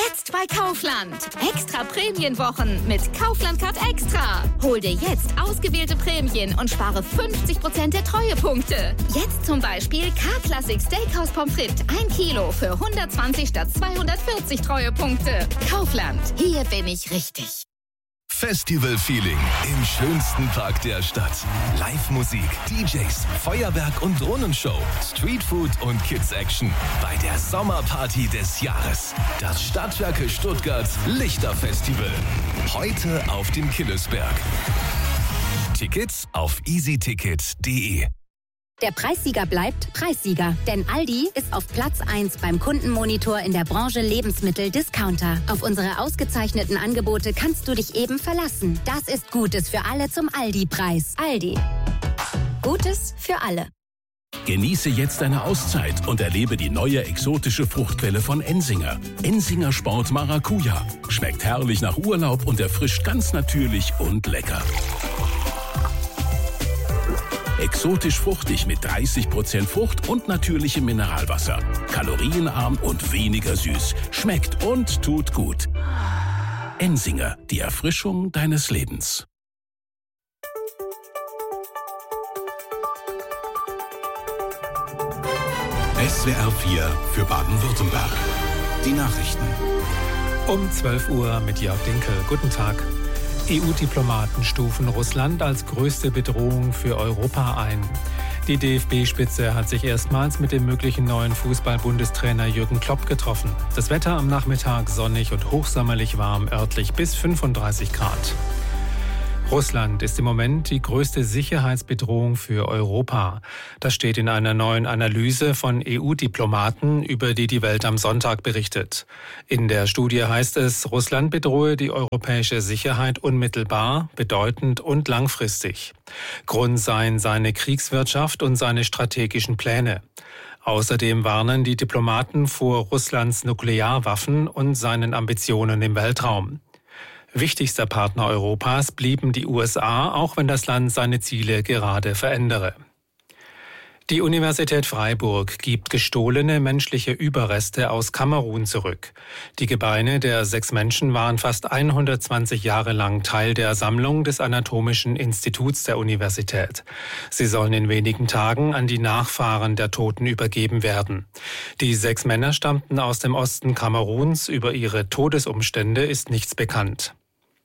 Jetzt bei Kaufland. Extra Prämienwochen mit Kaufland Card Extra. Hol dir jetzt ausgewählte Prämien und spare 50% der Treuepunkte. Jetzt zum Beispiel K-Classic Steakhouse Pommes frites 1 Kilo für 120 statt 240 Treuepunkte. Kaufland, hier bin ich richtig. Festival-Feeling im schönsten Park der Stadt. Live-Musik, DJs, Feuerwerk und Drohnenshow, Streetfood und Kids-Action bei der Sommerparty des Jahres. Das Stadtwerke Stuttgart Lichterfestival. Heute auf dem Killesberg. Tickets auf easyticket.de. Der Preissieger bleibt Preissieger, denn Aldi ist auf Platz 1 beim Kundenmonitor in der Branche Lebensmittel-Discounter. Auf unsere ausgezeichneten Angebote kannst du dich eben verlassen. Das ist Gutes für alle zum Aldi-Preis. Aldi. Gutes für alle. Genieße jetzt eine Auszeit und erlebe die neue exotische Fruchtquelle von Ensinger. Ensinger Sport Maracuja. Schmeckt herrlich nach Urlaub und erfrischt ganz natürlich und lecker. Exotisch fruchtig mit 30% Frucht und natürlichem Mineralwasser. Kalorienarm und weniger süß. Schmeckt und tut gut. Ensinger, die Erfrischung deines Lebens. SWR 4 für Baden-Württemberg. Die Nachrichten. Um 12 Uhr mit Jörg Dinkel. Guten Tag. EU-Diplomaten stufen Russland als größte Bedrohung für Europa ein. Die DFB-Spitze hat sich erstmals mit dem möglichen neuen Fußball-Bundestrainer Jürgen Klopp getroffen. Das Wetter am Nachmittag sonnig und hochsommerlich warm, örtlich bis 35 Grad. Russland ist im Moment die größte Sicherheitsbedrohung für Europa. Das steht in einer neuen Analyse von EU-Diplomaten, über die die Welt am Sonntag berichtet. In der Studie heißt es, Russland bedrohe die europäische Sicherheit unmittelbar, bedeutend und langfristig. Grund seien seine Kriegswirtschaft und seine strategischen Pläne. Außerdem warnen die Diplomaten vor Russlands Nuklearwaffen und seinen Ambitionen im Weltraum. Wichtigster Partner Europas blieben die USA, auch wenn das Land seine Ziele gerade verändere. Die Universität Freiburg gibt gestohlene menschliche Überreste aus Kamerun zurück. Die Gebeine der 6 Menschen waren fast 120 Jahre lang Teil der Sammlung des Anatomischen Instituts der Universität. Sie sollen in wenigen Tagen an die Nachfahren der Toten übergeben werden. Die 6 Männer stammten aus dem Osten Kameruns. Über ihre Todesumstände ist nichts bekannt.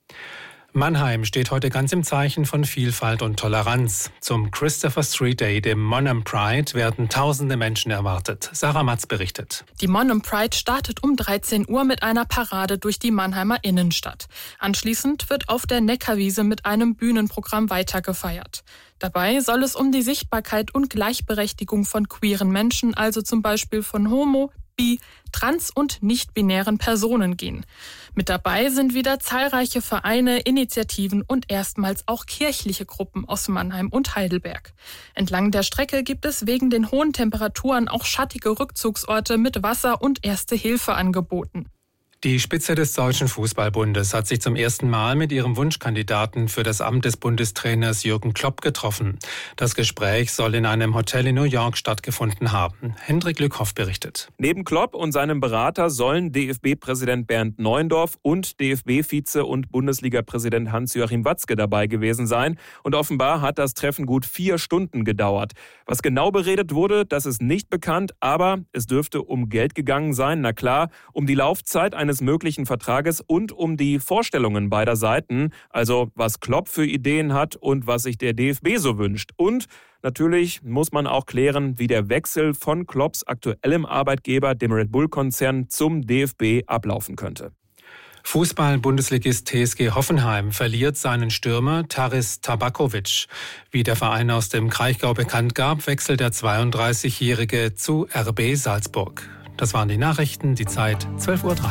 Mannheim steht heute ganz im Zeichen von Vielfalt und Toleranz. Zum Christopher Street Day, dem Monham Pride, werden tausende Menschen erwartet. Sarah Matz berichtet. Die Monham Pride startet um 13 Uhr mit einer Parade durch die Mannheimer Innenstadt. Anschließend wird auf der Neckarwiese mit einem Bühnenprogramm weiter gefeiert. Dabei soll es um die Sichtbarkeit und Gleichberechtigung von queeren Menschen, also zum Beispiel von homo-, bi-, trans- und nicht-binären Personen gehen. Mit dabei sind wieder zahlreiche Vereine, Initiativen und erstmals auch kirchliche Gruppen aus Mannheim und Heidelberg. Entlang der Strecke gibt es wegen den hohen Temperaturen auch schattige Rückzugsorte mit Wasser und Erste Hilfe angeboten. Die Spitze des Deutschen Fußballbundes hat sich zum ersten Mal mit ihrem Wunschkandidaten für das Amt des Bundestrainers Jürgen Klopp getroffen. Das Gespräch soll in einem Hotel in New York stattgefunden haben. Hendrik Lückhoff berichtet. Neben Klopp und seinem Berater sollen DFB-Präsident Bernd Neuendorf und DFB-Vize und Bundesliga-Präsident Hans-Joachim Watzke dabei gewesen sein. Und offenbar hat das Treffen gut 4 Stunden gedauert. Was genau beredet wurde, das ist nicht bekannt, aber es dürfte um Geld gegangen sein. Na klar, um die Laufzeit eines möglichen Vertrages und um die Vorstellungen beider Seiten, also was Klopp für Ideen hat und was sich der DFB so wünscht. Und natürlich muss man auch klären, wie der Wechsel von Klopps aktuellem Arbeitgeber, dem Red Bull-Konzern, zum DFB ablaufen könnte. Fußball-Bundesligist TSG Hoffenheim verliert seinen Stürmer Taris Tabakovic. Wie der Verein aus dem Kraichgau bekannt gab, wechselt der 32-Jährige zu RB Salzburg. Das waren die Nachrichten, die Zeit 12:03 Uhr.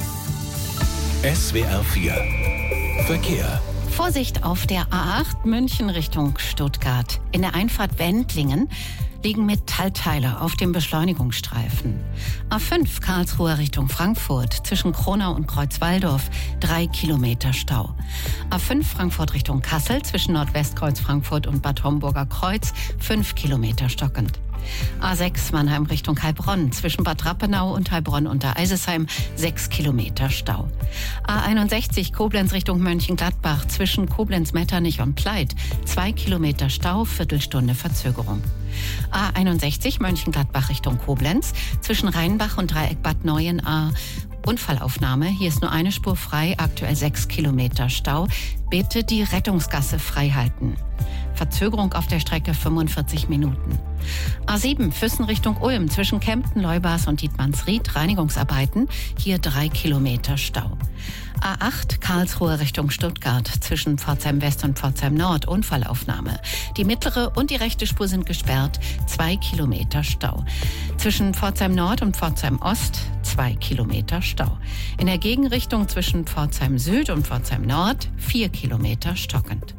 SWR 4 Verkehr. Vorsicht auf der A8 München Richtung Stuttgart. In der Einfahrt Wendlingen liegen Metallteile auf dem Beschleunigungsstreifen. A5 Karlsruhe Richtung Frankfurt zwischen Kronau und Kreuzwaldorf 3 Kilometer Stau. A5 Frankfurt Richtung Kassel zwischen Nordwestkreuz Frankfurt und Bad Homburger Kreuz 5 Kilometer stockend. A6 Mannheim Richtung Heilbronn, zwischen Bad Rappenau und Heilbronn unter Eisesheim 6 Kilometer Stau. A61 Koblenz Richtung Mönchengladbach, zwischen Koblenz-Metternich und Pleit 2 Kilometer Stau, Viertelstunde Verzögerung. A61 Mönchengladbach Richtung Koblenz, zwischen Rheinbach und Dreieck Bad Neuenahr. Unfallaufnahme, hier ist nur eine Spur frei, aktuell 6 Kilometer Stau. Bitte die Rettungsgasse frei halten. Verzögerung auf der Strecke 45 Minuten. A7 Füssen Richtung Ulm, zwischen Kempten, Leubas und Dietmannsried, Reinigungsarbeiten, hier 3 Kilometer Stau. A8 Karlsruhe Richtung Stuttgart, zwischen Pforzheim West und Pforzheim Nord, Unfallaufnahme. Die mittlere und die rechte Spur sind gesperrt, 2 Kilometer Stau. Zwischen Pforzheim Nord und Pforzheim Ost 2 Kilometer Stau. In der Gegenrichtung zwischen Pforzheim Süd und Pforzheim Nord 4 Kilometer stockend.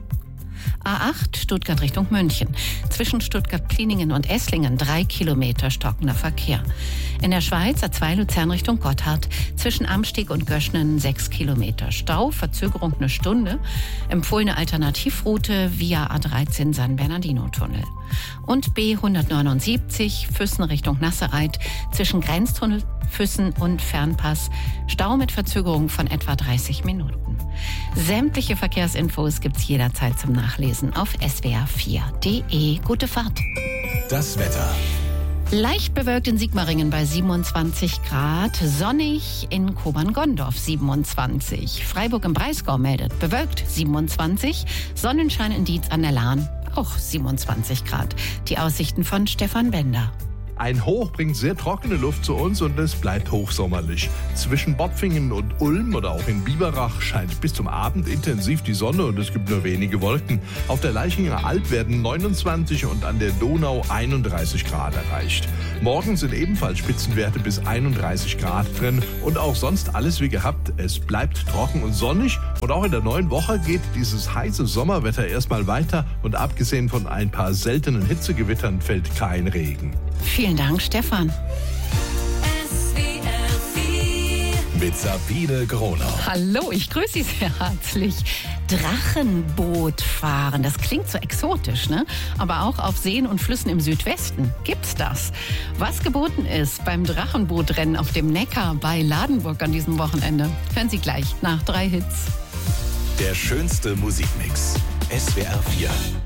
A8 Stuttgart Richtung München. Zwischen Stuttgart-Pliningen und Esslingen 3 Kilometer stockender Verkehr. In der Schweiz A2 Luzern Richtung Gotthard. Zwischen Amsteg und Göschnen 6 Kilometer Stau. Verzögerung 1 Stunde. Empfohlene Alternativroute via A13 San Bernardino-Tunnel. Und B179 Füssen Richtung Nassereit. Zwischen Grenztunnel Füssen und Fernpass. Stau mit Verzögerung von etwa 30 Minuten. Sämtliche Verkehrsinfos gibt's jederzeit zum Nachlesen auf swr4.de. Gute Fahrt. Das Wetter. Leicht bewölkt in Sigmaringen bei 27 Grad, sonnig in Kobern-Gondorf 27. Freiburg im Breisgau meldet bewölkt 27, Sonnenschein in Dietz an der Lahn auch 27 Grad. Die Aussichten von Stefan Bender. Ein Hoch bringt sehr trockene Luft zu uns und es bleibt hochsommerlich. Zwischen Bopfingen und Ulm oder auch in Biberach scheint bis zum Abend intensiv die Sonne und es gibt nur wenige Wolken. Auf der Leichinger Alb werden 29 und an der Donau 31 Grad erreicht. Morgen sind ebenfalls Spitzenwerte bis 31 Grad drin und auch sonst alles wie gehabt. Es bleibt trocken und sonnig und auch in der neuen Woche geht dieses heiße Sommerwetter erstmal weiter und abgesehen von ein paar seltenen Hitzegewittern fällt kein Regen. Vielen Dank, Stefan. Mit Sabine Gronau. Hallo, ich grüße Sie sehr herzlich. Drachenboot fahren, das klingt so exotisch, ne? Aber auch auf Seen und Flüssen im Südwesten gibt's das. Was geboten ist beim Drachenbootrennen auf dem Neckar bei Ladenburg an diesem Wochenende, hören Sie gleich nach 3 Hits. Der schönste Musikmix. SWR 4.